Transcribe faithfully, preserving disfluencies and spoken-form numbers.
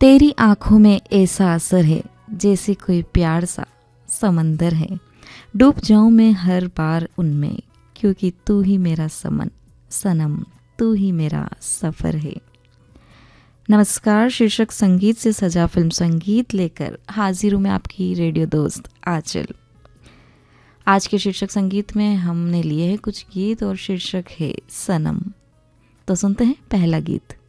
तेरी आंखों में ऐसा असर है जैसे कोई प्यार सा समंदर है, डूब जाऊं मैं हर बार उनमें, क्योंकि तू ही मेरा समन सनम, तू ही मेरा सफ़र है। नमस्कार, शीर्षक संगीत से सजा फिल्म संगीत लेकर हाजिर हूँ मैं आपकी रेडियो दोस्त आंचल। आज के शीर्षक संगीत में हमने लिए हैं कुछ गीत और शीर्षक है सनम। तो सुनते हैं पहला गीत।